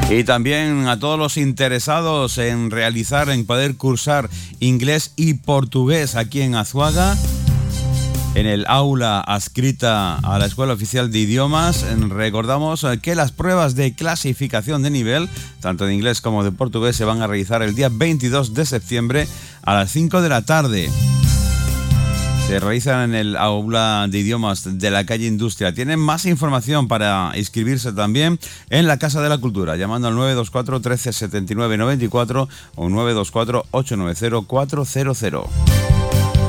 Y también a todos los interesados en poder cursar inglés y portugués aquí en Azuaga, en el aula adscrita a la Escuela Oficial de Idiomas. Recordamos que las pruebas de clasificación de nivel, tanto de inglés como de portugués, se van a realizar el día 22 de septiembre a las 5 de la tarde. Se realizan en el aula de idiomas de la calle Industria. Tienen más información para inscribirse también en la Casa de la Cultura, llamando al 924 13 79 94 o 924 890 400.